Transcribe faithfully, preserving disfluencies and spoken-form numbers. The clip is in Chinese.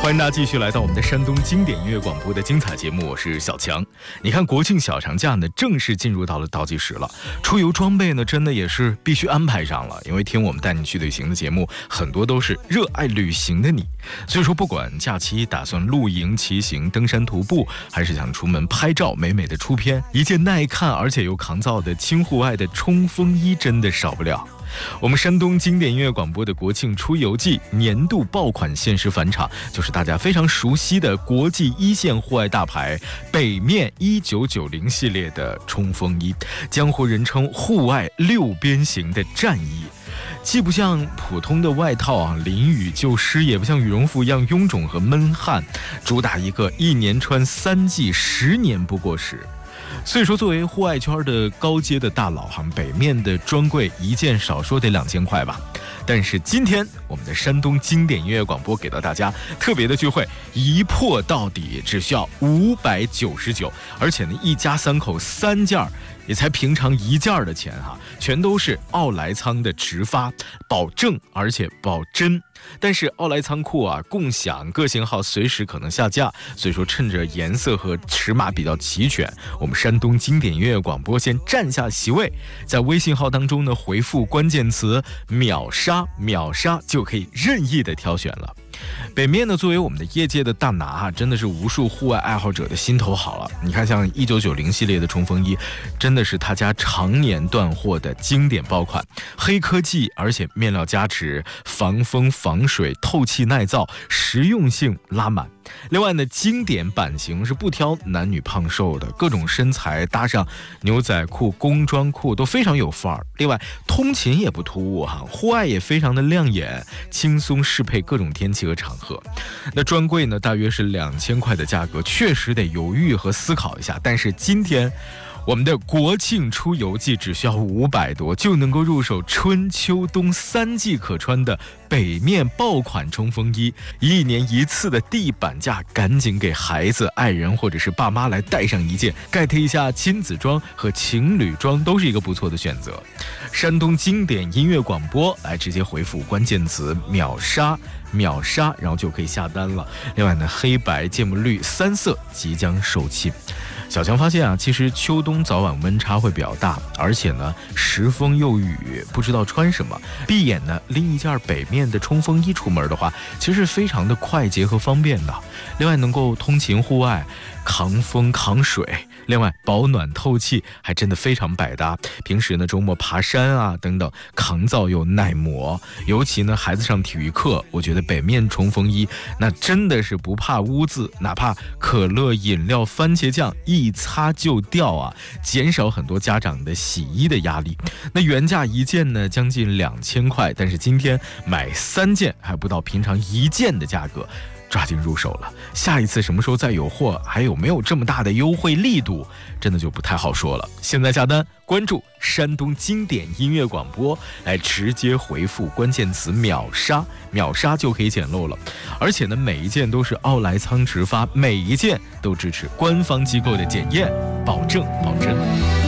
欢迎大家继续来到我们的山东经典音乐广播的精彩节目，我是小强。你看国庆小长假呢，正式进入到了倒计时了，出游装备呢，真的也是必须安排上了，因为听我们带你去旅行的节目，很多都是热爱旅行的你。所以说，不管假期打算露营、骑行、登山、徒步，还是想出门拍照美美的出片，一件耐看而且又抗造的轻户外的冲锋衣真的少不了。我们山东经典音乐广播的国庆出游季年度爆款限时返场，就是大家非常熟悉的国际一线户外大牌北面一九九零系列的冲锋衣，江湖人称户外六边形的战衣。既不像普通的外套啊，淋雨就湿，也不像羽绒服一样臃肿和闷汗，主打一个一年穿三季，十年不过时。所以说，作为户外圈的高阶的大佬哈，北面的专柜一件少说得两千块吧。但是今天我们的山东经典音乐广播给到大家特别的聚会，一破到底，只需要五百九十九，而且呢，一家三口三件也才平常一件的钱哈，全都是奥莱仓的直发，保证而且保真。但是奥莱仓库啊，共享各型号随时可能下架，所以说趁着颜色和尺码比较齐全，我们山东经典音乐广播先占下席位，在微信号当中呢回复关键词秒杀秒杀就可以任意的挑选了。北面呢，作为我们的业界的大拿啊，真的是无数户外爱好者的心头好了。你看，像一九九零系列的冲锋衣，真的是他家常年断货的经典爆款，黑科技，而且面料加持，防风防水，透气耐造，实用性拉满。另外呢，经典版型是不挑男女胖瘦的，各种身材搭上牛仔裤、工装裤都非常有范儿。另外，通勤也不突兀哈，户外也非常的亮眼，轻松适配各种天气和场合。那专柜呢，大约是两千块的价格，确实得犹豫和思考一下。但是今天我们的国庆出游季只需要五百多，就能够入手春秋冬三季可穿的北面爆款冲锋衣，一年一次的地板价，赶紧给孩子、爱人或者是爸妈来带上一件，get一下亲子装和情侣装都是一个不错的选择。山东经典音乐广播，来直接回复关键词秒杀秒杀，然后就可以下单了。另外呢，黑白芥末绿三色即将售罄。小强发现啊，其实秋冬早晚温差会比较大，而且呢时风又雨，不知道穿什么，闭眼呢拎一件北面的冲锋衣出门的话，其实非常的快捷和方便的。另外能够通勤户外，抗风抗水，另外保暖透气，还真的非常百搭。平时呢周末爬山啊等等，抗造又耐磨。尤其呢孩子上体育课，我觉得北面冲锋衣那真的是不怕污渍，哪怕可乐饮料番茄酱一擦就掉啊，减少很多家长的洗衣的压力。那原价一件呢将近两千块，但是今天买三件还不到平常一件的价格，抓紧入手了。下一次什么时候再有货，还有没有这么大的优惠力度，真的就不太好说了。现在下单，关注山东经典音乐广播，来直接回复关键词秒杀秒杀就可以捡漏了。而且呢，每一件都是奥莱仓直发，每一件都支持官方机构的检验，保证保真。